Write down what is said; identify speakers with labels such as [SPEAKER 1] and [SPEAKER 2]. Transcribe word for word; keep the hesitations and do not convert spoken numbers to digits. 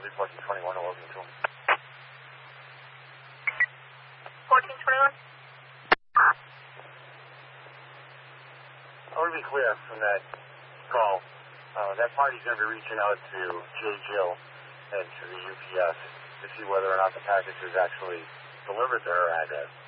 [SPEAKER 1] be fourteen twenty-one, eleven two.
[SPEAKER 2] fourteen twenty-one?
[SPEAKER 1] I want to be clear from that call. Uh, that party's going to be reaching out to J. Jill and to the U P S to see whether or not the package is actually delivered to her address.